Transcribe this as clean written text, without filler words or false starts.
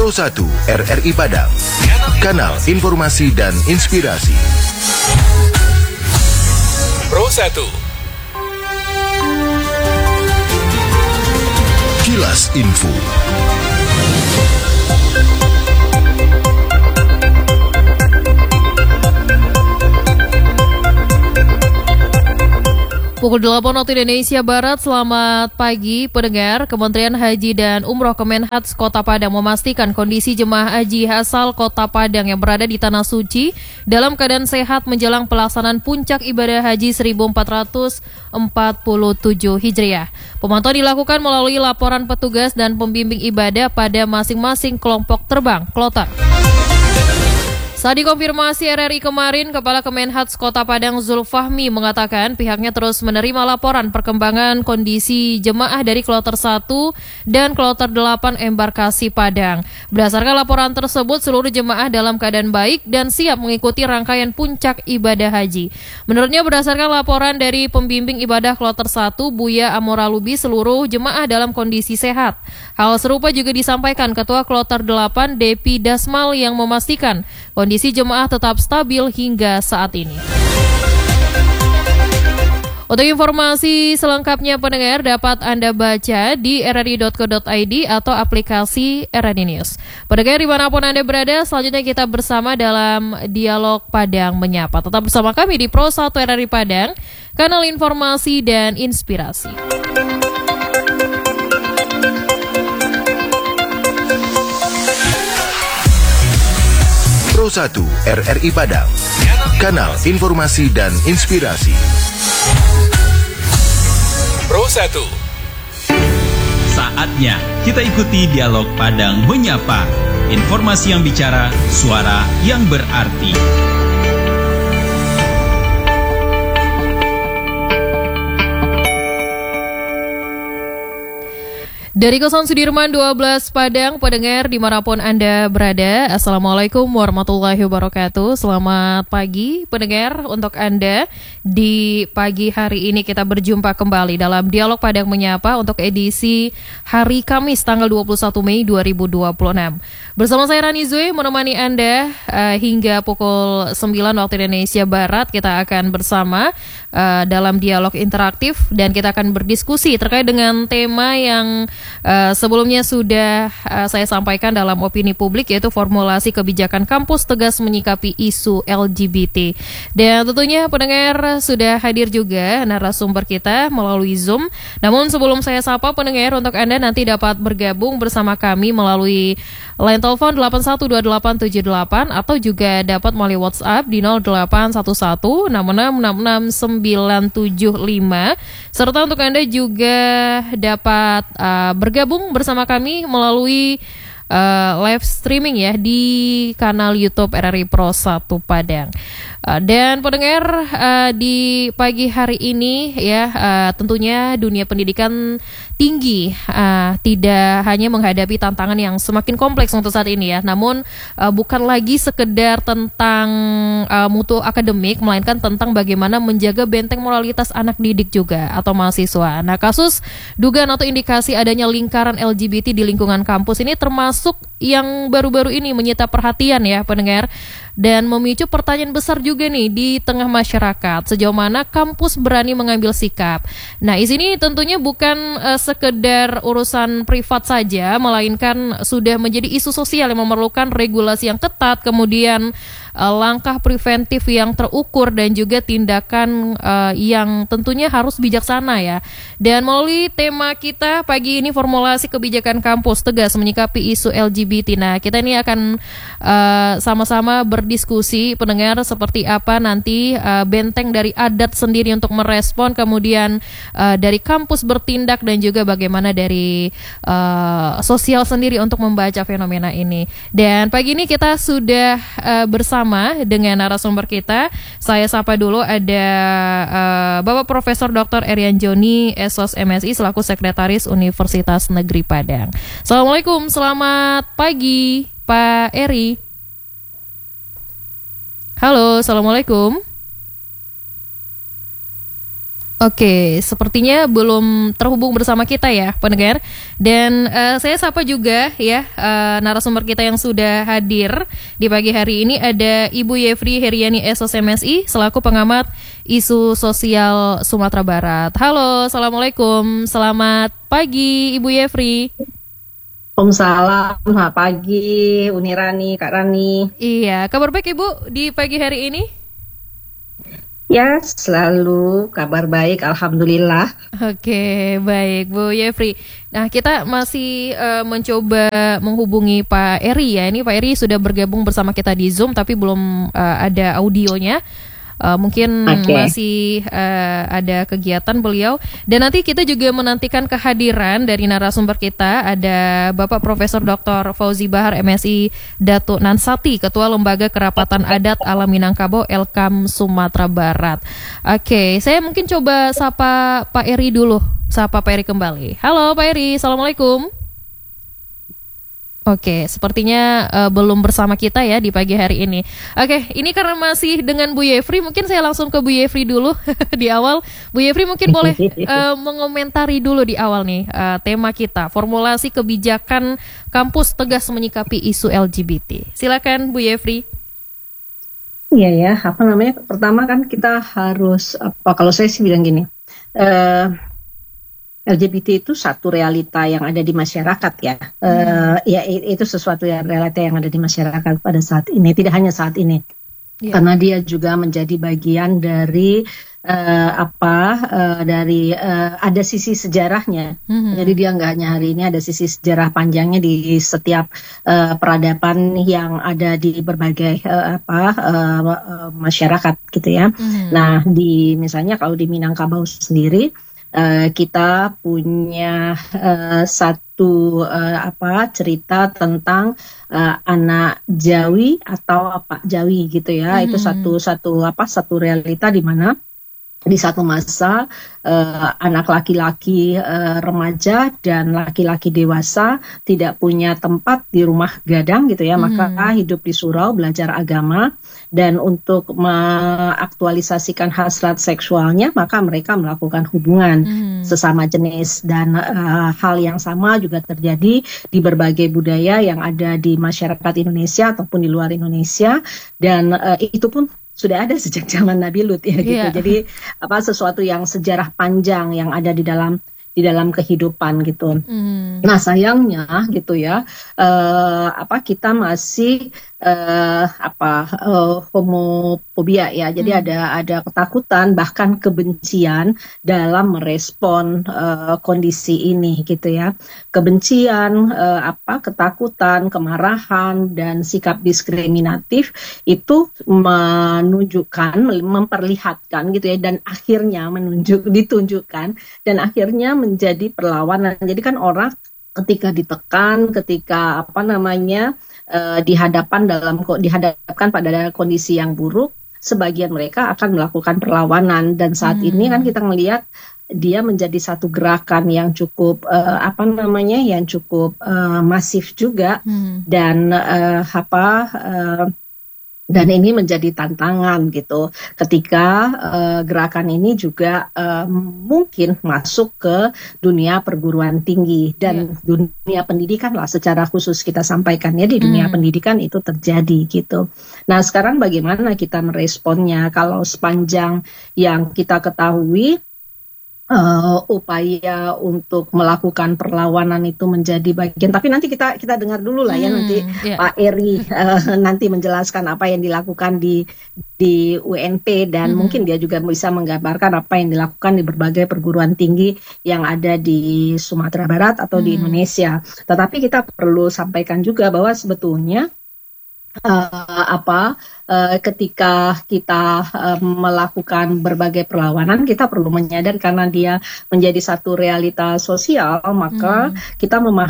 Pro 1 RRI Padang, kanal informasi dan inspirasi. Pro 1. Kilas Info. Pukul 8 waktu Indonesia Barat, selamat pagi pendengar. Kementerian Haji dan Umroh Kemenhats Kota Padang memastikan kondisi jemaah haji asal Kota Padang yang berada di Tanah Suci dalam keadaan sehat menjelang pelaksanaan puncak ibadah haji 1447 Hijriah. Pemantauan dilakukan melalui laporan petugas dan pembimbing ibadah pada masing-masing kelompok terbang kloter. Saat dikonfirmasi RRI kemarin, Kepala Kemenhats Kota Padang Zulfahmi mengatakan pihaknya terus menerima laporan perkembangan kondisi jemaah dari kloter 1 dan kloter 8 embarkasi Padang. Berdasarkan laporan tersebut, seluruh jemaah dalam keadaan baik dan siap mengikuti rangkaian puncak ibadah haji. Menurutnya, berdasarkan laporan dari pembimbing ibadah kloter 1, Buya Amoralubi, seluruh jemaah dalam kondisi sehat. Hal serupa juga disampaikan Ketua kloter 8 Depi Dasmal yang memastikan kondisi jemaah tetap stabil hingga saat ini. Untuk informasi selengkapnya pendengar dapat Anda baca di rri.co.id atau aplikasi RRI News. Pendengar dimanapun Anda berada, selanjutnya kita bersama dalam Dialog Padang Menyapa. Tetap bersama kami di Pro 1 RRI Padang, kanal informasi dan inspirasi. Pro 1 RRI Padang, kanal informasi dan inspirasi. Pro 1. Saatnya kita ikuti Dialog Padang Menyapa. Informasi yang bicara, suara yang berarti. Dari Kawasan Sudirman 12 Padang, pendengar dimanapun Anda berada, Assalamualaikum warahmatullahi wabarakatuh. Selamat pagi pendengar, untuk Anda di pagi hari ini kita berjumpa kembali dalam Dialog Padang Menyapa untuk edisi hari Kamis tanggal 21 Mei 2026. Bersama saya Rani Zui menemani Anda hingga pukul 9 waktu Indonesia Barat. Kita akan bersama dalam dialog interaktif dan kita akan berdiskusi terkait dengan tema yang sebelumnya sudah saya sampaikan dalam opini publik, yaitu formulasi kebijakan kampus tegas menyikapi isu LGBT. Dan tentunya pendengar sudah hadir juga narasumber kita melalui Zoom. Namun sebelum saya sapa pendengar, untuk Anda nanti dapat bergabung bersama kami melalui line telepon 812878 atau juga dapat melalui WhatsApp di 0811 6666 serta untuk Anda juga dapat bergabung bersama kami melalui live streaming ya di kanal YouTube RRI Pro 1 Padang. Dan pendengar di pagi hari ini ya tentunya dunia pendidikan tinggi tidak hanya menghadapi tantangan yang semakin kompleks untuk saat ini ya, namun bukan lagi sekedar tentang mutu akademik, melainkan tentang bagaimana menjaga benteng moralitas anak didik juga atau mahasiswa. Nah, kasus dugaan atau indikasi adanya lingkaran LGBT di lingkungan kampus ini termasuk yang baru-baru ini menyita perhatian ya pendengar, dan memicu pertanyaan besar juga nih di tengah masyarakat, sejauh mana kampus berani mengambil sikap. Nah, di sini tentunya bukan sekedar urusan privat saja, melainkan sudah menjadi isu sosial yang memerlukan regulasi yang ketat, kemudian langkah preventif yang terukur dan juga tindakan yang tentunya harus bijaksana ya. Dan melalui tema kita pagi ini, formulasi kebijakan kampus tegas menyikapi isu LGBT. Nah, kita ini akan sama-sama berdiskusi pendengar seperti apa nanti benteng dari adat sendiri untuk merespon, kemudian dari kampus bertindak, dan juga bagaimana dari sosial sendiri untuk membaca fenomena ini. Dan pagi ini kita sudah bersama dengan narasumber kita. Saya sapa dulu ada Bapak Profesor Dr. Erian Joni, Esos MSI selaku Sekretaris Universitas Negeri Padang. Assalamualaikum, selamat pagi Pak Eri. Halo, assalamualaikum. Oke, sepertinya belum terhubung bersama kita ya, pendengar. Dan saya sapa juga ya narasumber kita yang sudah hadir di pagi hari ini, ada Ibu Yefri Heriani SOSMSI selaku pengamat isu sosial Sumatera Barat. Halo, assalamualaikum, selamat pagi Ibu Yefri. Waalaikumsalam, selamat pagi Unirani, Kak Rani. Iya, kabar baik Ibu di pagi hari ini? Ya, selalu kabar baik, alhamdulillah. Oke, baik Bu Yefri. Nah, kita masih mencoba menghubungi Pak Eri ya. Ini Pak Eri sudah bergabung bersama kita di Zoom, tapi belum ada audionya. Mungkin masih ada kegiatan beliau. Dan nanti kita juga menantikan kehadiran dari narasumber kita. Ada Bapak Profesor Dr. Fauzi Bahar MSI Datuk Nansati, Ketua Lembaga Kerapatan Adat Alam Minangkabau Elkam Sumatera Barat. Oke, saya mungkin coba sapa Pak Eri dulu. Sapa Pak Eri kembali. Halo Pak Eri, assalamualaikum. Oke, sepertinya belum bersama kita ya di pagi hari ini. Oke, ini karena masih dengan Bu Yefri, mungkin saya langsung ke Bu Yefri dulu di awal. Bu Yefri mungkin boleh mengomentari dulu di awal nih tema kita, formulasi kebijakan kampus tegas menyikapi isu LGBT. Silakan Bu Yefri. Iya ya, pertama kan kita harus, kalau saya sih bilang gini, LGBT itu satu realita yang ada di masyarakat ya. Ya itu sesuatu yang realita yang ada di masyarakat pada saat ini, tidak hanya saat ini. Karena dia juga menjadi bagian dari ada sisi sejarahnya. Jadi dia nggak hanya hari ini, ada sisi sejarah panjangnya di setiap peradaban yang ada di berbagai masyarakat gitu ya. Nah, misalnya kalau di Minangkabau sendiri, kita punya satu cerita tentang anak Jawi atau Pak Jawi gitu ya. Itu satu realita di mana di satu masa anak laki-laki remaja dan laki-laki dewasa tidak punya tempat di rumah gadang gitu ya, maka hidup di surau belajar agama, dan untuk mengaktualisasikan hasrat seksualnya maka mereka melakukan hubungan sesama jenis. Dan hal yang sama juga terjadi di berbagai budaya yang ada di masyarakat Indonesia ataupun di luar Indonesia, dan itu pun sudah ada sejak zaman Nabi Lut ya gitu. Jadi sesuatu yang sejarah panjang yang ada di dalam kehidupan gitu. Nah, sayangnya gitu ya, kita masih homofobia ya. Jadi ada ketakutan bahkan kebencian dalam merespon kondisi ini gitu ya. Kebencian, ketakutan, kemarahan dan sikap diskriminatif itu memperlihatkan gitu ya, dan akhirnya ditunjukkan dan akhirnya menjadi perlawanan. Jadi kan orang ketika ditekan, ketika dihadapkan pada kondisi yang buruk, sebagian mereka akan melakukan perlawanan. Dan saat ini kan kita melihat dia menjadi satu gerakan yang cukup masif juga, dan ini menjadi tantangan gitu ketika gerakan ini juga mungkin masuk ke dunia perguruan tinggi dan dunia pendidikan lah secara khusus kita sampaikan ya, di dunia pendidikan itu terjadi gitu. Nah, sekarang bagaimana kita meresponnya? Kalau sepanjang yang kita ketahui, upaya untuk melakukan perlawanan itu menjadi bagian, tapi nanti kita dengar dulu lah ya, nanti Pak Eri nanti menjelaskan apa yang dilakukan di UNP, dan mungkin dia juga bisa menggambarkan apa yang dilakukan di berbagai perguruan tinggi yang ada di Sumatera Barat atau di Indonesia. Tetapi kita perlu sampaikan juga bahwa sebetulnya ketika kita melakukan berbagai perlawanan, kita perlu menyadari karena dia menjadi satu realita sosial, maka kita memahami